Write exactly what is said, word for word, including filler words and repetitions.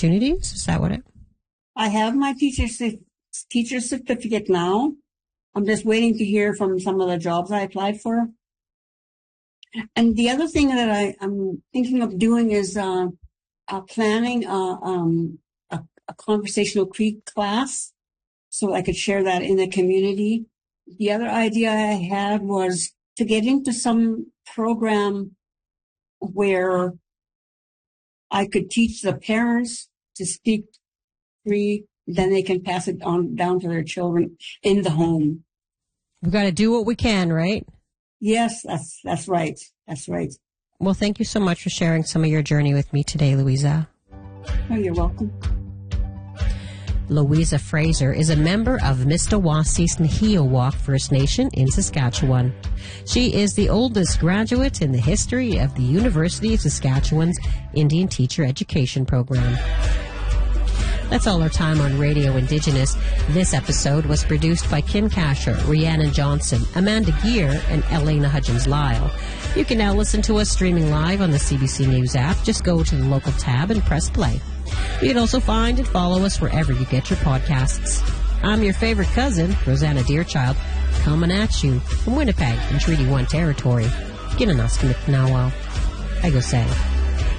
opportunities? Is that what it? I have my teacher teacher certificate now. I'm just waiting to hear from some of the jobs I applied for. And the other thing that I, I'm thinking of doing is uh, uh, planning a, um, a, a conversational Cree class so I could share that in the community. The other idea I had was to get into some program where I could teach the parents to speak Cree, then they can pass it on down to their children in the home. We've got to do what we can, right? Yes, that's that's right. That's right. Well, thank you so much for sharing some of your journey with me today, Louisa. Oh, you're welcome. Louisa Fraser is a member of Mistawassis Nehiyawak First Nation in Saskatchewan. She is the oldest graduate in the history of the University of Saskatchewan's Indian Teacher Education Program. That's all our time on Radio Indigenous. This episode was produced by Kim Kasher, Rhiannon Johnson, Amanda Gear, and Elena Hudgens-Lyle. You can now listen to us streaming live on the C B C News app. Just go to the local tab and press play. You can also find and follow us wherever you get your podcasts. I'm your favorite cousin, Rosanna Deerchild, coming at you from Winnipeg in Treaty one territory. Ginanaska McNowell. I go say.